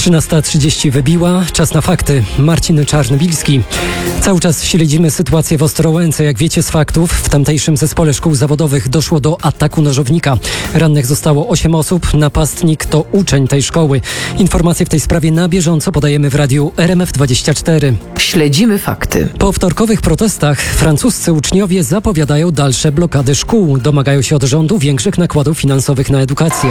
13:30 wybiła, czas na fakty. Marcin Czarnobilski. Cały czas śledzimy sytuację w Ostrołęce. Jak wiecie z faktów, w tamtejszym zespole szkół zawodowych doszło do ataku nożownika. Rannych zostało 8 osób, napastnik to uczeń tej szkoły. Informacje w tej sprawie na bieżąco podajemy w radiu RMF24. Śledzimy fakty. Po wtorkowych protestach francuscy uczniowie zapowiadają dalsze blokady szkół. Domagają się od rządu większych nakładów finansowych na edukację.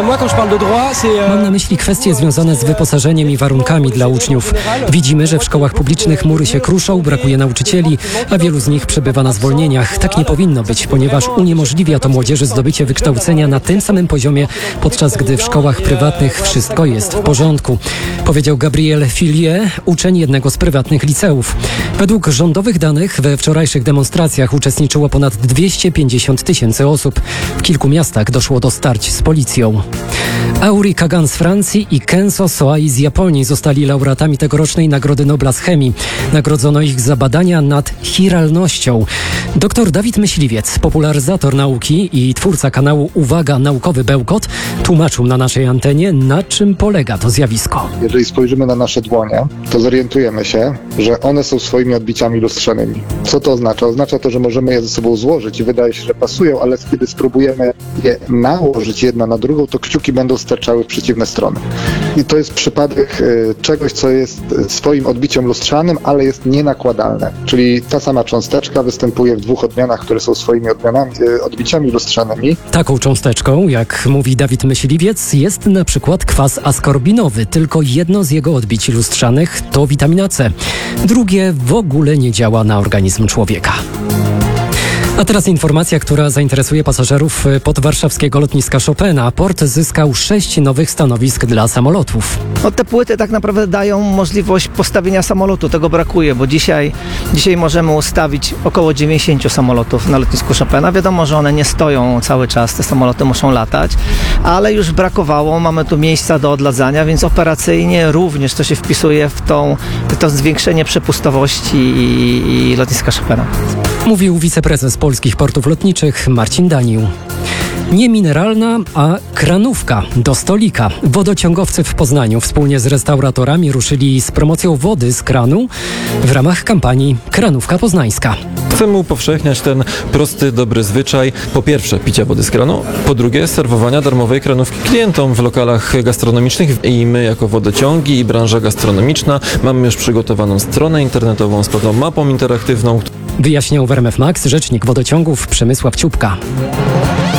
Mam na myśli kwestie związane z wyposażeniem i warunkami dla uczniów. Widzimy, że w szkołach publicznych mury się kruszą, brakuje nauczycieli, a wielu z nich przebywa na zwolnieniach. Tak nie powinno być, ponieważ uniemożliwia to młodzieży zdobycie wykształcenia na tym samym poziomie, podczas gdy w szkołach prywatnych wszystko jest w porządku, powiedział Gabriel Fillier, uczeń jednego z prywatnych liceów. Według rządowych danych we wczorajszych demonstracjach uczestniczyło ponad 250 000 osób. W kilku miastach doszło do starć z policją. Auri Kagan z Francji i Kenzo Soai z Japonii zostali laureatami tegorocznej Nagrody Nobla z chemii. Nagrodzono ich za badania nad chiralnością. Dr Dawid Myśliwiec, popularyzator nauki i twórca kanału Uwaga, Naukowy Bełkot, tłumaczył na naszej antenie, na czym polega to zjawisko. Jeżeli spojrzymy na nasze dłonie, to zorientujemy się, że one są swoimi odbiciami lustrzanymi. Co to oznacza? Oznacza to, że możemy je ze sobą złożyć i wydaje się, że pasują, ale kiedy spróbujemy je nałożyć jedna na drugą, to kciuki będą sterczały w przeciwne strony. I to jest przypadek czegoś, co jest swoim odbiciem lustrzanym, ale jest nienakładalne. Czyli ta sama cząsteczka występuje w dwóch odmianach, które są swoimi odbiciami lustrzanymi. Taką cząsteczką, jak mówi Dawid Myśliwiec, jest na przykład kwas askorbinowy. Tylko jedno z jego odbici lustrzanych to witamina C. Drugie w ogóle nie działa na organizm człowieka. A teraz informacja, która zainteresuje pasażerów podwarszawskiego lotniska Chopina. Port zyskał 6 nowych stanowisk dla samolotów. Te płyty tak naprawdę dają możliwość postawienia samolotu. Tego brakuje, bo dzisiaj możemy ustawić około 90 samolotów na lotnisku Chopina. Wiadomo, że one nie stoją cały czas, te samoloty muszą latać, ale już brakowało, mamy tu miejsca do odladzania, więc operacyjnie również to się wpisuje w to zwiększenie przepustowości i lotniska Chopina. Mówił wiceprezes Polskich Portów Lotniczych Marcin Danił. Nie mineralna, a kranówka do stolika. Wodociągowcy w Poznaniu wspólnie z restauratorami ruszyli z promocją wody z kranu w ramach kampanii Kranówka Poznańska. Chcemy upowszechniać ten prosty, dobry zwyczaj. Po pierwsze, picia wody z kranu. Po drugie, serwowania darmowej kranówki klientom w lokalach gastronomicznych. I my jako wodociągi i branża gastronomiczna mamy już przygotowaną stronę internetową z pewną mapą interaktywną. Wyjaśniał w RMF Max rzecznik wodociągów Przemysław Ciupka.